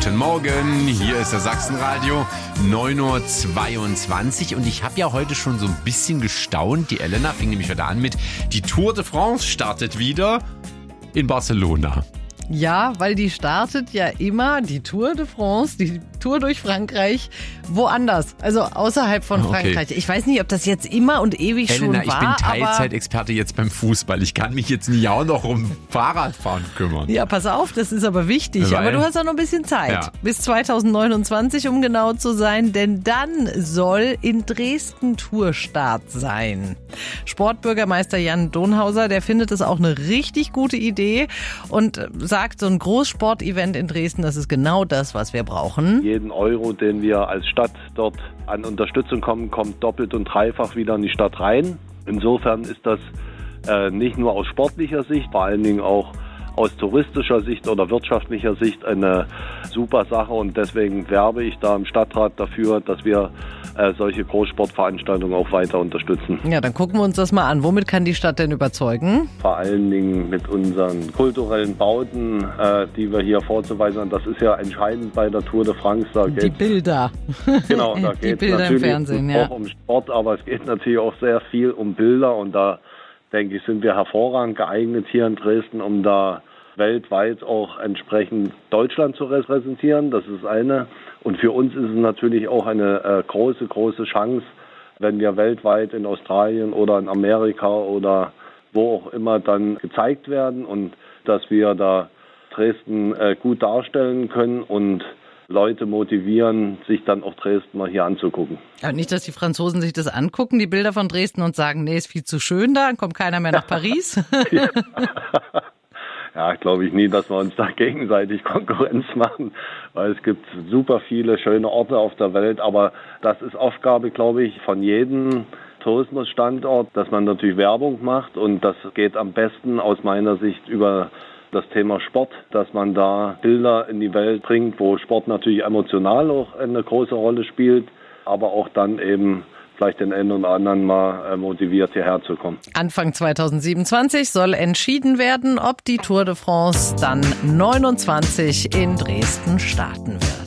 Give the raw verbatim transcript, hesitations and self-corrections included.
Guten Morgen, hier ist das Sachsenradio, neun Uhr zweiundzwanzig und ich habe ja heute schon so ein bisschen gestaunt. Die Elena fing nämlich heute an mit, die Tour de France startet wieder in Barcelona. Ja, weil die startet ja immer, die Tour de France, die Tour durch Frankreich, woanders, also außerhalb von Okay. Frankreich. Ich weiß nicht, ob das jetzt immer und ewig Elena, schon war, ich bin aber Teilzeitexperte jetzt beim Fußball. Ich kann mich jetzt nicht auch noch um Fahrradfahren kümmern. ja, pass auf, das ist aber wichtig. Weil- Aber du hast auch noch ein bisschen Zeit. Ja. Bis zweitausendneunundzwanzig, um genau zu sein. Denn dann soll in Dresden Tourstart sein. Sportbürgermeister Jan Donhauser, der findet es auch eine richtig gute Idee und sagt, so ein Großsportevent in Dresden, das ist genau das, was wir brauchen. Jeden Euro, den wir als Stadt dort an Unterstützung kommen, kommt doppelt und dreifach wieder in die Stadt rein. Insofern ist das äh, nicht nur aus sportlicher Sicht, vor allen Dingen auch aus touristischer Sicht oder wirtschaftlicher Sicht eine super Sache und deswegen werbe ich da im Stadtrat dafür, dass wir äh, solche Großsportveranstaltungen auch weiter unterstützen. Ja, dann gucken wir uns das mal an. Womit kann die Stadt denn überzeugen? Vor allen Dingen mit unseren kulturellen Bauten, äh, die wir hier vorzuweisen haben. Das ist ja entscheidend bei der Tour de France. Da Die geht's- Bilder. Genau, da Die geht es Bilder im natürlich Fernsehen, auch ja. um Sport, aber es geht natürlich auch sehr viel um Bilder und da denke ich, sind wir hervorragend geeignet hier in Dresden, um da weltweit auch entsprechend Deutschland zu repräsentieren. Das ist eine. Und für uns ist es natürlich auch eine äh, große, große Chance, wenn wir weltweit in Australien oder in Amerika oder wo auch immer dann gezeigt werden und dass wir da Dresden äh, gut darstellen können und Leute motivieren, sich dann auch Dresden mal hier anzugucken. Aber nicht, dass die Franzosen sich das angucken, die Bilder von Dresden, und sagen, nee, ist viel zu schön da, kommt keiner mehr nach Paris. Ja, glaube ich nie, dass wir uns da gegenseitig Konkurrenz machen, weil es gibt super viele schöne Orte auf der Welt, aber das ist Aufgabe, glaube ich, von jedem Tourismusstandort, dass man natürlich Werbung macht und das geht am besten aus meiner Sicht über das Thema Sport, dass man da Bilder in die Welt bringt, wo Sport natürlich emotional auch eine große Rolle spielt, aber auch dann eben vielleicht den einen oder anderen mal motiviert, hierher zu kommen. Anfang zweitausendsiebenundzwanzig soll entschieden werden, ob die Tour de France dann neunundzwanzig in Dresden starten wird.